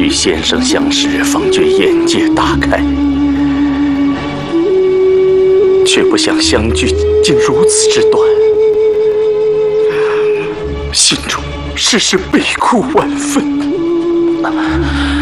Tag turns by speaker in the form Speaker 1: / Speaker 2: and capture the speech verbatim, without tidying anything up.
Speaker 1: 先生相识，方觉眼界大开，却不想相聚竟如此之短，心中时时悲哭万分。